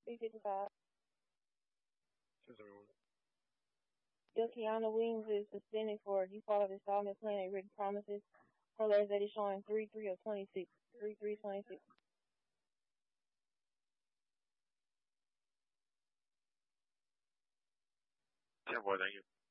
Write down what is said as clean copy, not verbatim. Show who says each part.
Speaker 1: 355.
Speaker 2: Says everyone.
Speaker 1: Bill Keanu Williams is suspended for default of installment plan and written promises. Her letters that is showing 3-3 of 26. 3-3-26.
Speaker 2: 10-4, thank you.